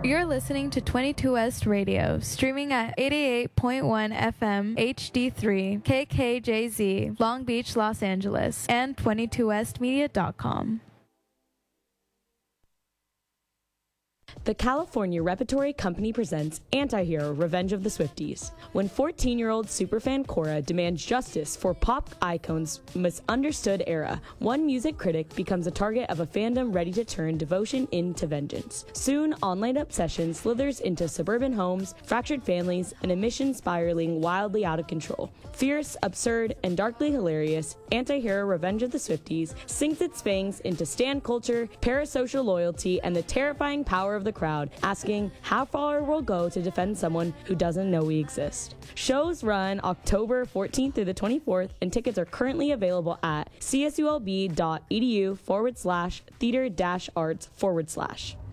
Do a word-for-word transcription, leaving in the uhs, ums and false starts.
You're listening to twenty-two West Radio, streaming at eighty-eight point one F M H D three, K K J Z, Long Beach, Los Angeles, and twenty-two west media dot com. The California Repertory Company presents Anti-Hero: Revenge of the Swifties. When fourteen-year-old superfan Cora demands justice for pop icon's misunderstood era, one music critic becomes a target of a fandom ready to turn devotion into vengeance. Soon, online obsession slithers into suburban homes, fractured families, and a mission spiraling wildly out of control. Fierce, absurd, and darkly hilarious, Anti-Hero: Revenge of the Swifties sinks its fangs into stan culture, parasocial loyalty, and the terrifying power of the crowd, asking how far we'll go to defend someone who doesn't know we exist. Shows run October fourteenth through the twenty-fourth, and tickets are currently available at csulb.edu forward slash theater dash arts forward slash.